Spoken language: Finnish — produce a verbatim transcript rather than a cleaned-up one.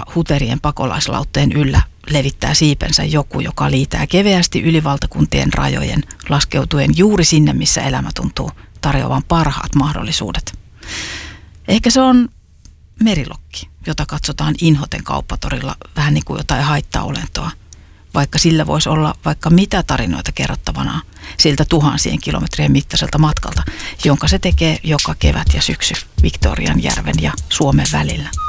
huterien pakolaislautteen yllä levittää siipensä joku, joka liitää keveästi yli valtakuntien rajojen, laskeutuen juuri sinne, missä elämä tuntuu tarjoavan parhaat mahdollisuudet. Ehkä se on merilokki, jota katsotaan inhoten kauppatorilla vähän niin kuin jotain haittaolentoa, vaikka sillä voisi olla vaikka mitä tarinoita kerrottavana siltä tuhansien kilometrien mittaiselta matkalta, jonka se tekee joka kevät ja syksy Victorian järven ja Suomen välillä.